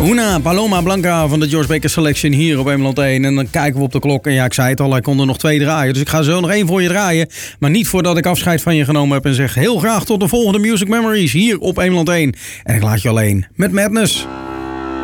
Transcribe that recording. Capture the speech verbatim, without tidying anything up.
Una Paloma Blanca van de George Baker Selection hier op Emerald één. En dan kijken we op de klok. En ja, ik zei het al, hij kon er nog twee draaien. Dus ik ga zo nog één voor je draaien. Maar niet voordat ik afscheid van je genomen heb. En zeg heel graag tot de volgende Music Memories hier op Emerald één. En ik laat je alleen met Madness.